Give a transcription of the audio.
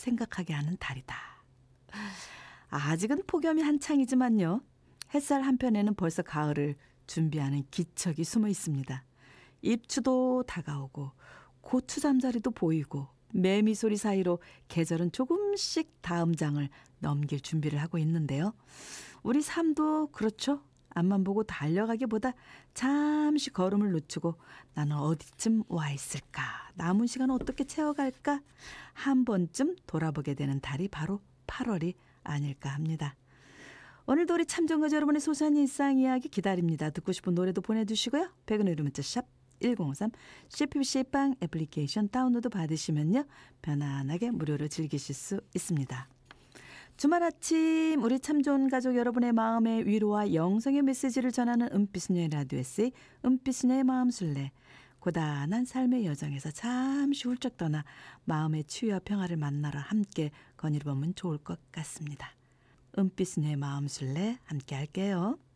생각하게 하는 달이다. 아직은 폭염이 한창이지만요. 햇살 한편에는 벌써 가을을 준비하는 기척이 숨어 있습니다. 입추도 다가오고 고추 잠자리도 보이고 매미 소리 사이로 계절은 조금씩 다음 장을 넘길 준비를 하고 있는데요. 우리 삶도 그렇죠. 앞만 보고 달려가기보다 잠시 걸음을 늦추고 나는 어디쯤 와 있을까? 남은 시간 어떻게 채워갈까? 한 번쯤 돌아보게 되는 달이 바로 8월이 아닐까 합니다. 오늘도 우리 참정거자 여러분의 소소한 일상 이야기 기다립니다. 듣고 싶은 노래도 보내주시고요. 백은의 문자 샵 1053 CPC 빵 애플리케이션 다운로드 받으시면요. 편안하게 무료로 즐기실 수 있습니다. 주말 아침 우리 참 좋은 가족 여러분의 마음의 위로와 영성의 메시지를 전하는 은빛소녀의 라디오 에세이 은빛소녀의 마음술래. 고단한 삶의 여정에서 잠시 훌쩍 떠나 마음의 치유와 평화를 만나러 함께 거닐어보면 좋을 것 같습니다. 은빛소녀의 마음술래 함께 할게요.